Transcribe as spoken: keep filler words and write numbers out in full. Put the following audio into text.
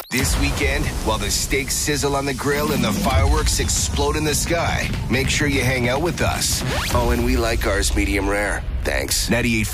This weekend, while the steaks sizzle on the grill and the fireworks explode in the sky, make sure you hang out with us. Oh, and we like ours medium rare. Thanks. ninety-eight